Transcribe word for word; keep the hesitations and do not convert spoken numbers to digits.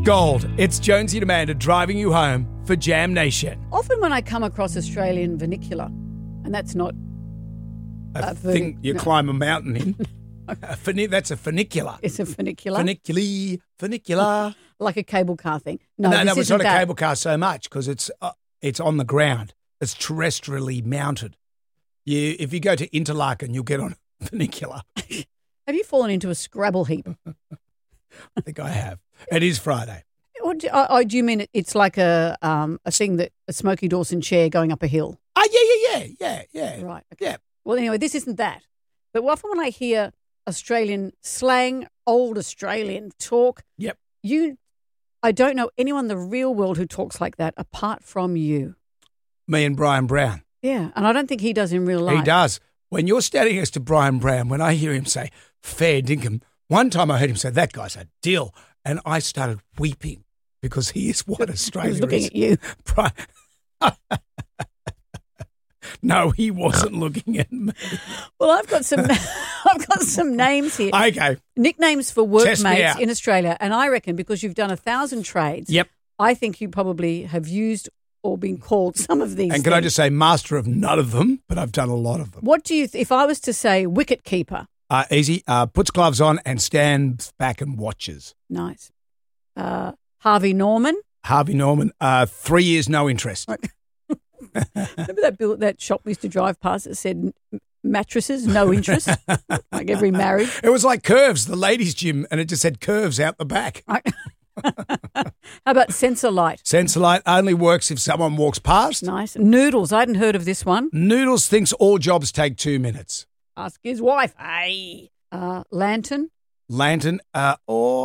Gold. It's Jonesy and Amanda driving you home for Jam Nation. Often when I come across Australian vernacular, and that's not A Uh, thing verni- you no. climb a mountain in. A funi- that's a funicular. it's a funicular, Funiculi, funicular. like a cable car thing. No, no, this no, it's isn't not a that. cable car so much because it's uh, it's on the ground. It's terrestrially mounted. You, if you go to Interlaken, you'll get on a funicular. Have you fallen into a Scrabble heap? I think I have. It is Friday. Or do, oh, oh, do you mean it- it's like a um, a thing that a Smokey Dawson chair going up a hill? Oh, yeah, yeah, yeah, yeah, yeah. Right. Okay. Yeah. Well, anyway, this isn't that. But often when I hear Australian slang, old Australian talk, Yep. you, I don't know anyone in the real world who talks like that apart from you. Me and Brian Brown. Yeah, and I don't think he does in real life. He does. When you're standing next to Brian Brown, when I hear him say, fair dinkum, one time I heard him say, that guy's a dill. And I started weeping because he is what Australia He was looking is. at you. Brian. No, he wasn't looking at me. Well, I've got some, I've got some names here, Okay. nicknames for Test me workmates out. in Australia, and I reckon because you've done a thousand trades, Yep. I think you probably have used or been called some of these. And can I things. just say, master of none of them, but I've done a lot of them. What do you? Th- if I was to say wicket keeper, Uh, easy. Uh, puts gloves on and stands back and watches. nice. Uh, Harvey Norman. Harvey Norman, uh, three years, no interest. Remember that bill, that shop we used to drive past that said "M- mattresses, no interest, like every marriage. It was like Curves, the ladies' gym, and it just said Curves out the back. How about sensor light? Sensor light only works if someone walks past. Nice. Noodles. I hadn't heard of this one. Noodles thinks all jobs take two minutes. Ask his wife. Hey. Uh, lantern. Lantern, uh, oh,